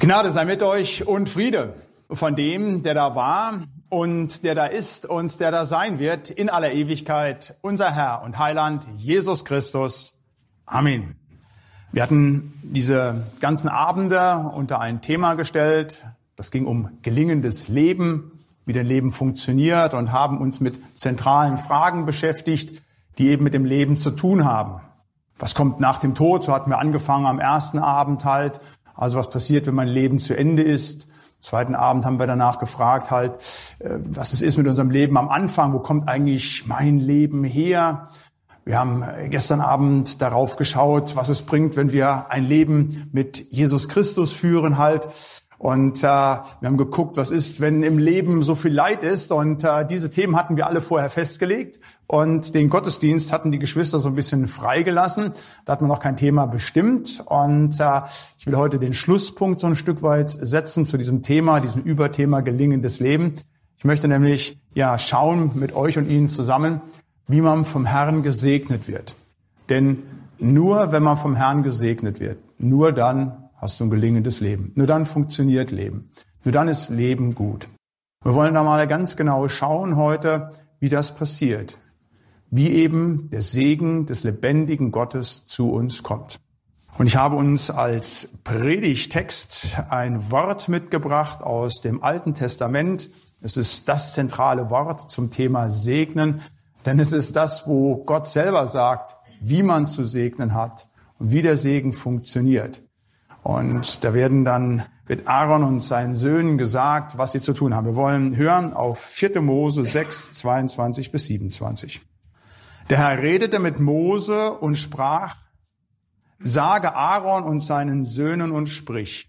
Gnade sei mit euch und Friede von dem, der da war und der da ist und der da sein wird in aller Ewigkeit, unser Herr und Heiland Jesus Christus. Amen. Wir hatten diese ganzen Abende unter ein Thema gestellt. Das ging um gelingendes Leben, wie dein Leben funktioniert, und haben uns mit zentralen Fragen beschäftigt, die eben mit dem Leben zu tun haben. Was kommt nach dem Tod? So hatten wir angefangen am ersten Abend halt. Also was passiert, wenn mein Leben zu Ende ist? Am zweiten Abend haben wir danach gefragt was es ist mit unserem Leben am Anfang. Wo kommt eigentlich mein Leben her? Wir haben gestern Abend darauf geschaut, was es bringt, wenn wir ein Leben mit Jesus Christus führen halt. Und wir haben geguckt, was ist, wenn im Leben so viel Leid ist. Und diese Themen hatten wir alle vorher festgelegt. Und den Gottesdienst hatten die Geschwister so ein bisschen freigelassen. Da hat man noch kein Thema bestimmt. Und ich will heute den Schlusspunkt so ein Stück weit setzen zu diesem Thema, diesem Überthema gelingendes Leben. Ich möchte nämlich schauen mit euch und Ihnen zusammen, wie man vom Herrn gesegnet wird. Denn nur wenn man vom Herrn gesegnet wird, nur dann hast du ein gelingendes Leben. Nur dann funktioniert Leben. Nur dann ist Leben gut. Wir wollen da mal ganz genau schauen heute, wie das passiert. Wie eben der Segen des lebendigen Gottes zu uns kommt. Und ich habe uns als Predigtext ein Wort mitgebracht aus dem Alten Testament. Es ist das zentrale Wort zum Thema Segnen. Denn es ist das, wo Gott selber sagt, wie man zu segnen hat und wie der Segen funktioniert. Und da wird Aaron und seinen Söhnen gesagt, was sie zu tun haben. Wir wollen hören auf 4. Mose 6, 22 bis 27. Der Herr redete mit Mose und sprach, sage Aaron und seinen Söhnen und sprich,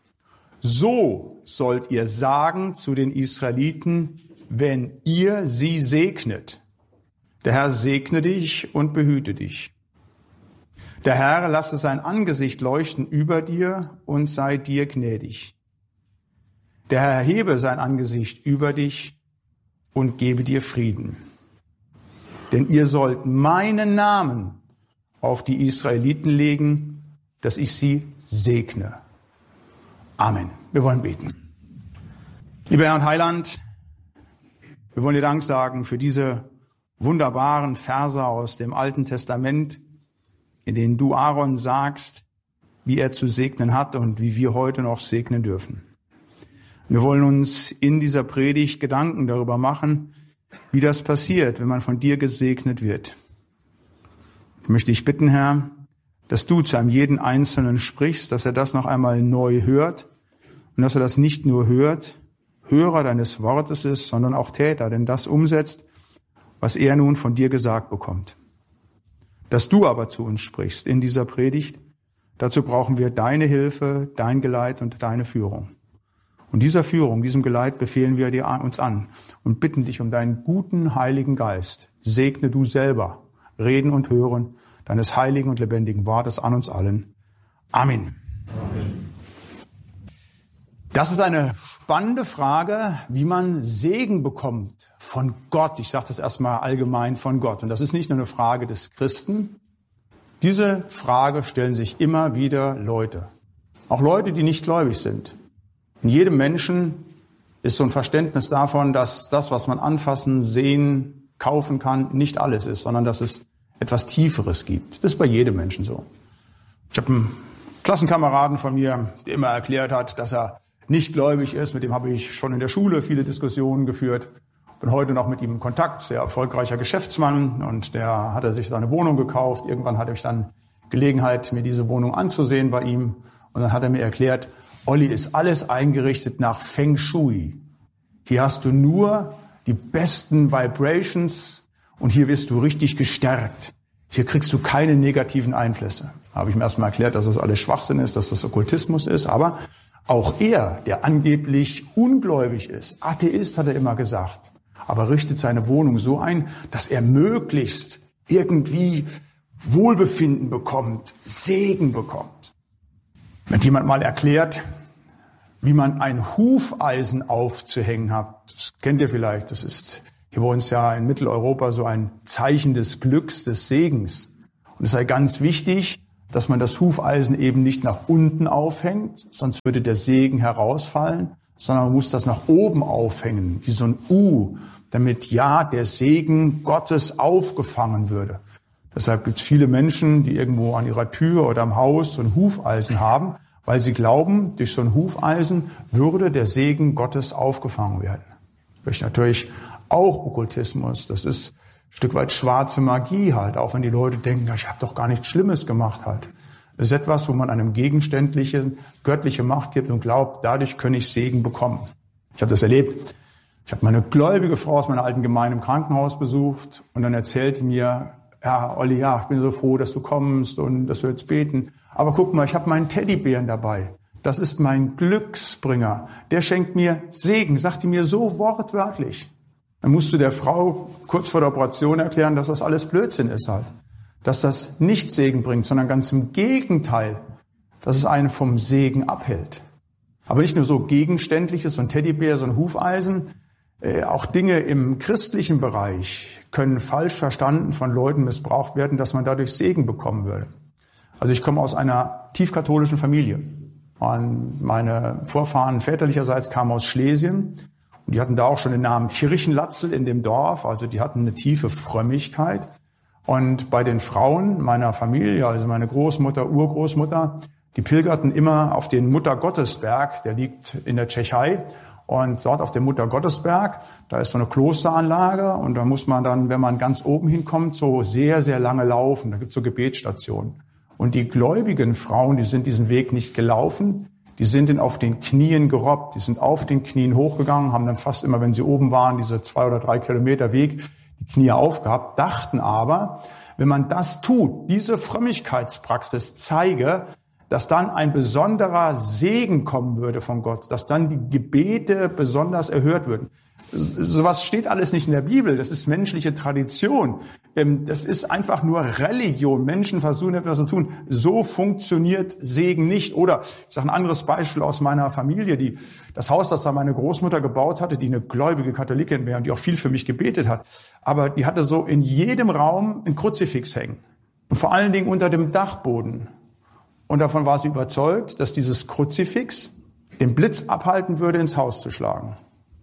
so sollt ihr sagen zu den Israeliten, wenn ihr sie segnet. Der Herr segne dich und behüte dich. Der Herr lasse sein Angesicht leuchten über dir und sei dir gnädig. Der Herr hebe sein Angesicht über dich und gebe dir Frieden. Denn ihr sollt meinen Namen auf die Israeliten legen, dass ich sie segne. Amen. Wir wollen beten. Lieber Herr und Heiland, wir wollen dir Dank sagen für diese wunderbaren Verse aus dem Alten Testament, in denen du Aaron sagst, wie er zu segnen hat und wie wir heute noch segnen dürfen. Wir wollen uns in dieser Predigt Gedanken darüber machen, wie das passiert, wenn man von dir gesegnet wird. Ich möchte dich bitten, Herr, dass du zu einem jeden Einzelnen sprichst, dass er das noch einmal neu hört und dass er das nicht nur hört, Hörer deines Wortes ist, sondern auch Täter, denn das umsetzt, was er nun von dir gesagt bekommt. Dass du aber zu uns sprichst in dieser Predigt, dazu brauchen wir deine Hilfe, dein Geleit und deine Führung. Und dieser Führung, diesem Geleit befehlen wir uns an und bitten dich um deinen guten Heiligen Geist. Segne du selber Reden und Hören deines heiligen und lebendigen Wortes an uns allen. Amen. Amen. Das ist eine spannende Frage, wie man Segen bekommt von Gott. Ich sage das erstmal allgemein von Gott. Und das ist nicht nur eine Frage des Christen. Diese Frage stellen sich immer wieder Leute. Auch Leute, die nicht gläubig sind. In jedem Menschen ist so ein Verständnis davon, dass das, was man anfassen, sehen, kaufen kann, nicht alles ist, sondern dass es etwas Tieferes gibt. Das ist bei jedem Menschen so. Ich habe einen Klassenkameraden von mir, der immer erklärt hat, dass er nicht gläubig ist. Mit dem habe ich schon in der Schule viele Diskussionen geführt. Bin heute noch mit ihm in Kontakt, sehr erfolgreicher Geschäftsmann, und der hat sich seine Wohnung gekauft. Irgendwann hatte ich dann Gelegenheit, mir diese Wohnung anzusehen bei ihm. Und dann hat er mir erklärt, Olli, ist alles eingerichtet nach Feng Shui. Hier hast du nur die besten Vibrations und hier wirst du richtig gestärkt. Hier kriegst du keine negativen Einflüsse. Habe ich ihm erstmal erklärt, dass das alles Schwachsinn ist, dass das Okkultismus ist, aber auch er, der angeblich ungläubig ist, Atheist, hat er immer gesagt, aber richtet seine Wohnung so ein, dass er möglichst irgendwie Wohlbefinden bekommt, Segen bekommt. Wenn jemand mal erklärt, wie man ein Hufeisen aufzuhängen hat, das kennt ihr vielleicht, das ist hier bei uns ja in Mitteleuropa so ein Zeichen des Glücks, des Segens. Und es sei ganz wichtig, dass man das Hufeisen eben nicht nach unten aufhängt, sonst würde der Segen herausfallen, sondern man muss das nach oben aufhängen, wie so ein U, damit ja der Segen Gottes aufgefangen würde. Deshalb gibt es viele Menschen, die irgendwo an ihrer Tür oder am Haus so ein Hufeisen haben, weil sie glauben, durch so ein Hufeisen würde der Segen Gottes aufgefangen werden. Das ist natürlich auch Okkultismus. Das ist ein Stück weit schwarze Magie halt, auch wenn die Leute denken, ich habe doch gar nichts Schlimmes gemacht halt. Das ist etwas, wo man einem gegenständliche, göttliche Macht gibt und glaubt, dadurch könne ich Segen bekommen. Ich habe das erlebt. Ich habe meine gläubige Frau aus meiner alten Gemeinde im Krankenhaus besucht und dann erzählte mir, ja, Olli, ja, ich bin so froh, dass du kommst und dass wir jetzt beten. Aber guck mal, ich habe meinen Teddybären dabei. Das ist mein Glücksbringer. Der schenkt mir Segen, sagte mir so wortwörtlich. Dann musst du der Frau kurz vor der Operation erklären, dass das alles Blödsinn ist halt. Dass das nicht Segen bringt, sondern ganz im Gegenteil, dass es einen vom Segen abhält. Aber nicht nur so Gegenständliches, so ein Teddybär, so ein Hufeisen. Auch Dinge im christlichen Bereich können falsch verstanden von Leuten missbraucht werden, dass man dadurch Segen bekommen würde. Also ich komme aus einer tiefkatholischen Familie. Und meine Vorfahren väterlicherseits kamen aus Schlesien. Und die hatten da auch schon den Namen Kirchenlatzel in dem Dorf. Also die hatten eine tiefe Frömmigkeit. Und bei den Frauen meiner Familie, also meine Großmutter, Urgroßmutter, die pilgerten immer auf den Muttergottesberg, der liegt in der Tschechei. Und dort auf dem Muttergottesberg, da ist so eine Klosteranlage und da muss man dann, wenn man ganz oben hinkommt, so sehr, sehr lange laufen. Da gibt es so Gebetsstationen. Und die gläubigen Frauen, die sind diesen Weg nicht gelaufen, die sind auf den Knien gerobbt, die sind auf den Knien hochgegangen, haben dann fast immer, wenn sie oben waren, diese 2 oder 3 Kilometer Weg, die Knie aufgehabt, dachten aber, wenn man das tut, diese Frömmigkeitspraxis zeige, dass dann ein besonderer Segen kommen würde von Gott, dass dann die Gebete besonders erhört würden. Sowas steht alles nicht in der Bibel, das ist menschliche Tradition. Das ist einfach nur Religion. Menschen versuchen etwas zu tun. So funktioniert Segen nicht. Oder ich sage ein anderes Beispiel aus meiner Familie, das Haus, das da meine Großmutter gebaut hatte, die eine gläubige Katholikin wäre und die auch viel für mich gebetet hat. Aber die hatte so in jedem Raum ein Kruzifix hängen. Und vor allen Dingen unter dem Dachboden. Und davon war sie überzeugt, dass dieses Kruzifix den Blitz abhalten würde, ins Haus zu schlagen.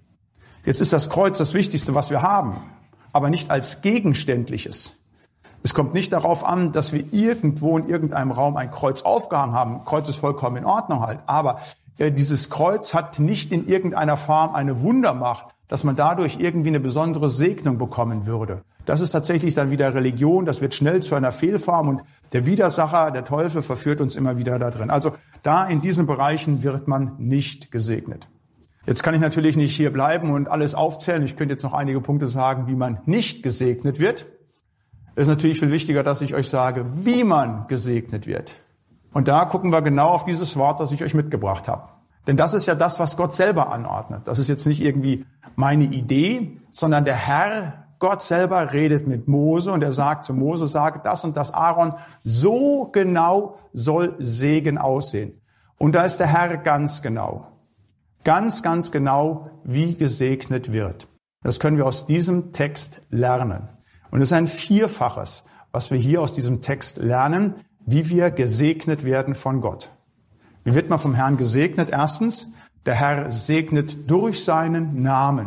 Jetzt ist das Kreuz das Wichtigste, was wir haben, aber nicht als gegenständliches. Es kommt nicht darauf an, dass wir irgendwo in irgendeinem Raum ein Kreuz aufgehangen haben. Kreuz ist vollkommen in Ordnung halt. Aber dieses Kreuz hat nicht in irgendeiner Form eine Wundermacht, dass man dadurch irgendwie eine besondere Segnung bekommen würde. Das ist tatsächlich dann wieder Religion. Das wird schnell zu einer Fehlform und der Widersacher, der Teufel, verführt uns immer wieder da drin. Also da in diesen Bereichen wird man nicht gesegnet. Jetzt kann ich natürlich nicht hier bleiben und alles aufzählen. Ich könnte jetzt noch einige Punkte sagen, wie man nicht gesegnet wird. Es ist natürlich viel wichtiger, dass ich euch sage, wie man gesegnet wird. Und da gucken wir genau auf dieses Wort, das ich euch mitgebracht habe. Denn das ist ja das, was Gott selber anordnet. Das ist jetzt nicht irgendwie meine Idee, sondern der Herr, Gott selber, redet mit Mose und er sagt zu Mose, sage das und das Aaron, so genau soll Segen aussehen. Und da ist der Herr ganz genau. Ganz, ganz genau, wie gesegnet wird. Das können wir aus diesem Text lernen. Und es ist ein Vierfaches, was wir hier aus diesem Text lernen, wie wir gesegnet werden von Gott. Wie wird man vom Herrn gesegnet? Erstens, der Herr segnet durch seinen Namen.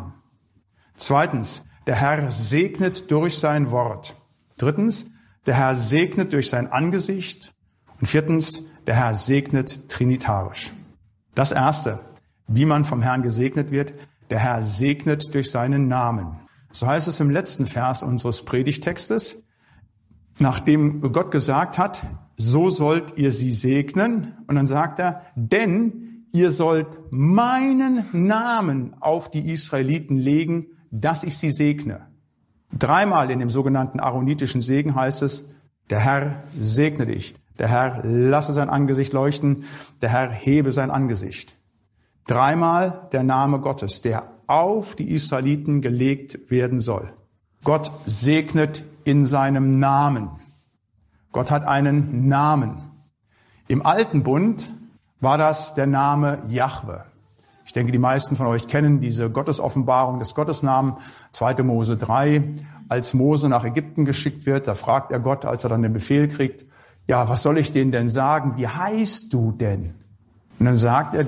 Zweitens, der Herr segnet durch sein Wort. Drittens, der Herr segnet durch sein Angesicht. Und viertens, der Herr segnet trinitarisch. Das Erste, wie man vom Herrn gesegnet wird, der Herr segnet durch seinen Namen. So heißt es im letzten Vers unseres Predigtextes, nachdem Gott gesagt hat, so sollt ihr sie segnen. Und dann sagt er, denn ihr sollt meinen Namen auf die Israeliten legen, dass ich sie segne. 3-mal in dem sogenannten aaronitischen Segen heißt es, der Herr segne dich. Der Herr lasse sein Angesicht leuchten. Der Herr hebe sein Angesicht. 3-mal der Name Gottes, der auf die Israeliten gelegt werden soll. Gott segnet in seinem Namen. Gott hat einen Namen. Im Alten Bund war das der Name Jahwe. Ich denke, die meisten von euch kennen diese Gottesoffenbarung des Gottesnamen, 2. Mose 3. Als Mose nach Ägypten geschickt wird, da fragt er Gott, als er dann den Befehl kriegt, ja, was soll ich denen denn sagen? Wie heißt du denn? Und dann sagt er